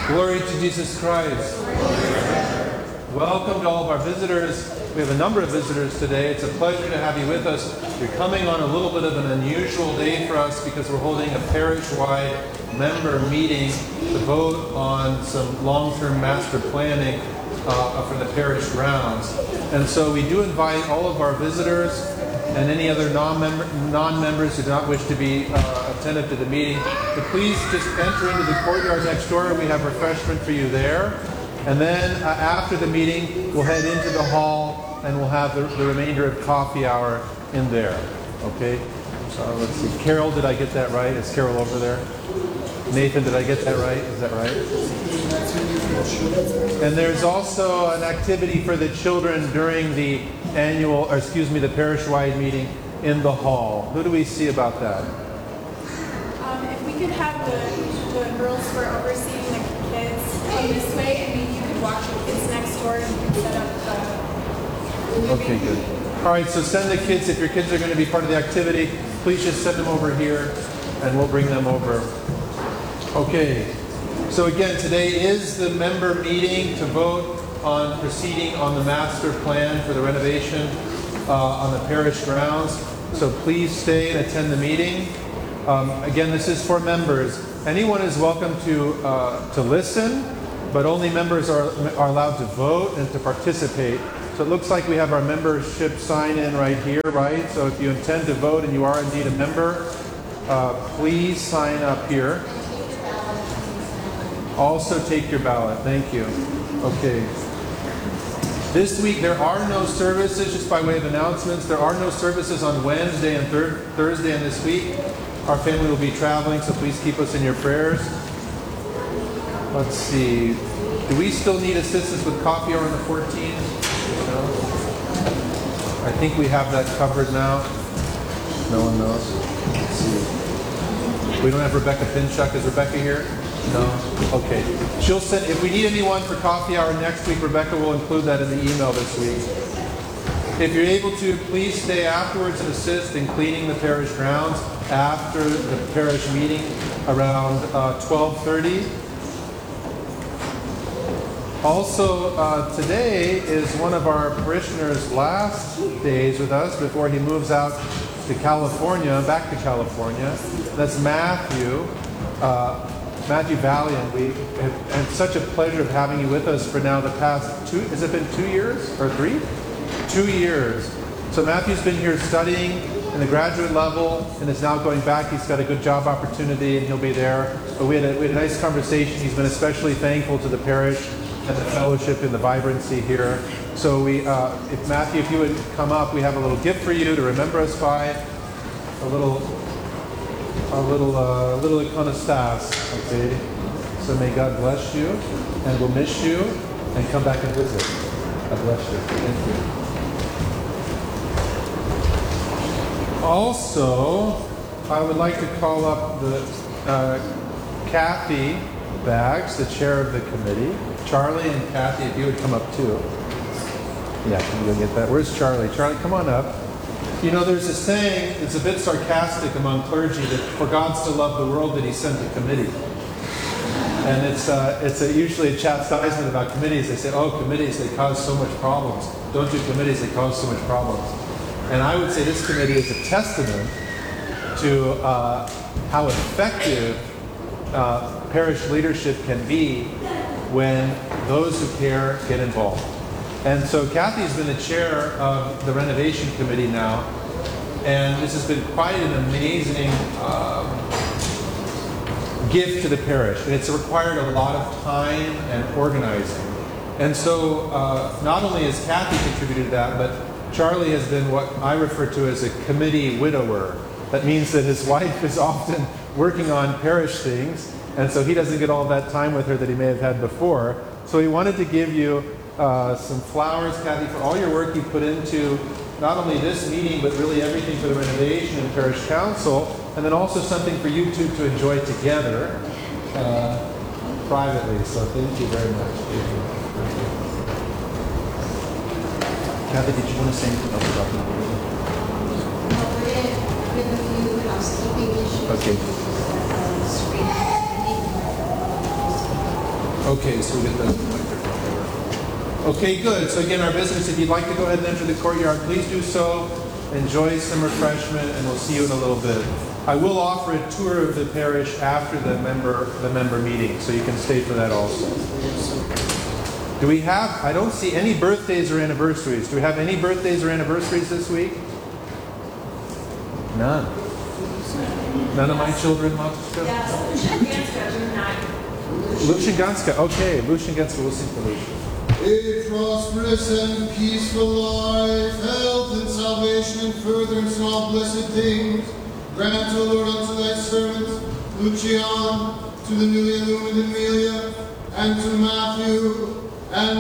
Glory to Jesus Christ. Welcome to all of our visitors. We have a number of visitors today. It's a pleasure to have you with us. You're coming on a little bit of an unusual day for us because we're holding a parish-wide member meeting to vote on some long-term master planning for the parish grounds. And so we do invite all of our visitors and any other non-members who do not wish to be attentive to the meeting to please just enter into the courtyard next door. We have refreshment for you there. And then after the meeting, we'll head into the hall and we'll have the remainder of coffee hour in there. Okay? So let's see. Carol, did I get that right? Is Carol over there? Nathan, did I get that right? Is that right? And there's also an activity for the children during the the parish-wide meeting in the hall. Who do we see about that? If we could have the girls who are overseeing the kids come this way, and maybe you could watch the kids next door and you can set up Okay, good. All right, so send the kids, if your kids are going to be part of the activity, please just send them over here and we'll bring them over. Okay, so again, today is the member meeting to vote on proceeding on the master plan for the renovation on the parish grounds. So please stay and attend the meeting. Again, this is for members. Anyone is welcome to listen, but only members are allowed to vote and to participate. So it looks like we have our membership sign-in right here, right? So if you intend to vote and you are indeed a member, please sign up here. Also take your ballot. Thank you. Okay. This week there are no services, just by way of announcements. There are no services on Wednesday and Thursday in this week. Our family will be traveling, so please keep us in your prayers. Let's see. Do we still need assistance with coffee hour on the 14th? No? I think we have that covered now. No one knows. Let's see. We don't have Rebecca Pinchuk. Is Rebecca here? No? Okay. She'll send, if we need anyone for coffee hour next week, Rebecca will include that in the email this week. If you're able to, please stay afterwards and assist in cleaning the parish grounds after the parish meeting around 12:30. Also, today is one of our parishioners' last days with us before he moves out to California, back to California. That's Matthew. Matthew Valiant. We have had such a pleasure of having you with us for now the past has it been 2 years or 3? 2 years. So Matthew's been here studying in the graduate level and is now going back. He's got a good job opportunity and he'll be there. But we had a nice conversation. He's been especially thankful to the parish and the fellowship and the vibrancy here. So if Matthew, if you would come up, we have a little gift for you to remember us by. A little iconostas, okay? So may God bless you, and we'll miss you, and come back and visit. God bless you. Thank you. Also, I would like to call up the Kathy Bags, the chair of the committee. Charlie and Kathy, if you would come up too. Yeah, can you go get that? Where's Charlie? Charlie, come on up. You know, there's a saying, it's a bit sarcastic among clergy, that for God so loved the world that he sent a committee. And it's usually a chastisement about committees. They say, oh, committees, they cause so much problems. Don't do committees, they cause so much problems. And I would say this committee is a testament to how effective parish leadership can be when those who care get involved. And so Kathy's been the chair of the renovation committee now, and this has been quite an amazing gift to the parish. And it's required a lot of time and organizing. And so not only has Kathy contributed to that, but Charlie has been what I refer to as a committee widower. That means that his wife is often working on parish things, and so he doesn't get all that time with her that he may have had before. So he wanted to give you some flowers, Kathy, for all your work you put into not only this meeting, but really everything for the renovation and parish council, and then also something for you two to enjoy together privately. So thank you very much. Kathy, did you want to say anything else about the meeting? We're going to give a few housekeeping issues. Okay. Okay, so we get the microphone. Okay, good. So again, our visitors, if you'd like to go ahead and enter the courtyard, please do so. Enjoy some refreshment, and we'll see you in a little bit. I will offer a tour of the parish after the member meeting, so you can stay for that also. Do we have? I don't see any birthdays or anniversaries. Do we have any birthdays or anniversaries this week? None. None of my children, Matushka? Yes, Lucian Ganska. Okay, Lucian Ganska. We'll sing for Lucian. A prosperous and peaceful life, health and salvation and furtherance in all blessed things. Grant, O Lord, unto thy servants, Lucian, to the newly illumined Amelia, and to Matthew, and